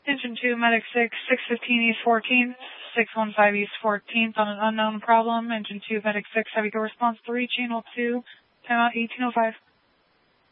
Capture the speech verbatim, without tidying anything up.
Engine two, Medic six, six fifteen East fourteenth, six one five East fourteenth on an unknown problem. Engine two, Medic six, heavy go response three, channel two, timeout eighteen oh five.